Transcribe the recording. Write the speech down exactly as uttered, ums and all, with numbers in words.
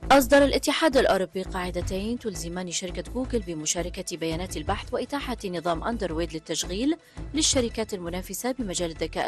أصدر الاتحاد الأوروبي قاعدتين تلزمان شركة جوجل بمشاركة بيانات البحث وإتاحة نظام أندرويد للتشغيل للشركات المنافسة بمجال الذكاء